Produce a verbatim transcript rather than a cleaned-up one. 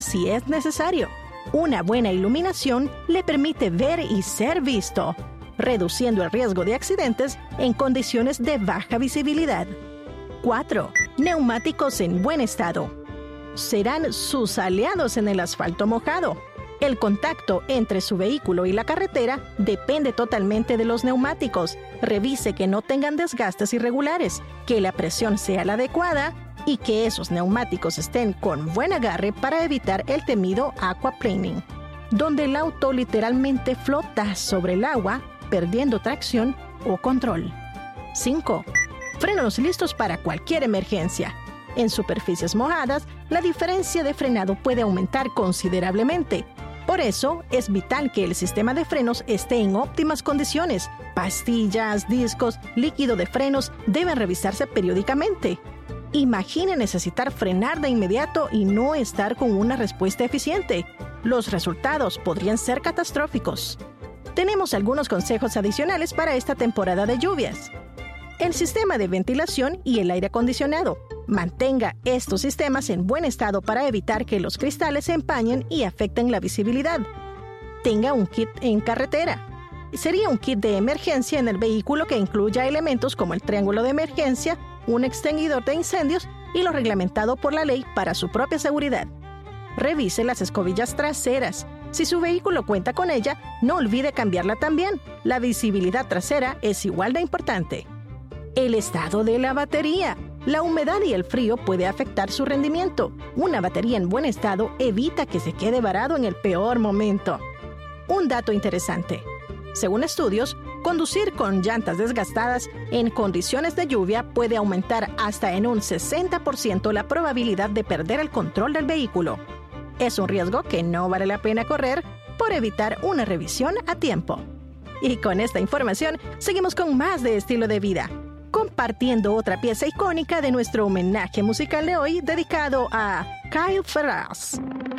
si es necesario. Una buena iluminación le permite ver y ser visto, reduciendo el riesgo de accidentes en condiciones de baja visibilidad. cuatro. Neumáticos en buen estado. Serán sus aliados en el asfalto mojado. El contacto entre su vehículo y la carretera depende totalmente de los neumáticos. Revise que no tengan desgastes irregulares, que la presión sea la adecuada y que esos neumáticos estén con buen agarre para evitar el temido aquaplaning, donde el auto literalmente flota sobre el agua, perdiendo tracción o control. cinco. Frenos listos para cualquier emergencia. En superficies mojadas, la diferencia de frenado puede aumentar considerablemente. Por eso, es vital que el sistema de frenos esté en óptimas condiciones. Pastillas, discos, líquido de frenos deben revisarse periódicamente. Imagine necesitar frenar de inmediato y no estar con una respuesta eficiente. Los resultados podrían ser catastróficos. Tenemos algunos consejos adicionales para esta temporada de lluvias. El sistema de ventilación y el aire acondicionado. Mantenga estos sistemas en buen estado para evitar que los cristales se empañen y afecten la visibilidad. Tenga un kit en carretera. Sería un kit de emergencia en el vehículo que incluya elementos como el triángulo de emergencia, un extinguidor de incendios y lo reglamentado por la ley para su propia seguridad. Revise las escobillas traseras. Si su vehículo cuenta con ella, no olvide cambiarla también. La visibilidad trasera es igual de importante. El estado de la batería. La humedad y el frío puede afectar su rendimiento. Una batería en buen estado evita que se quede varado en el peor momento. Un dato interesante. Según estudios, conducir con llantas desgastadas en condiciones de lluvia puede aumentar hasta en un sesenta por ciento la probabilidad de perder el control del vehículo. Es un riesgo que no vale la pena correr por evitar una revisión a tiempo. Y con esta información, seguimos con más de Estilo de Vida, compartiendo otra pieza icónica de nuestro homenaje musical de hoy dedicado a Kyle Ferraz.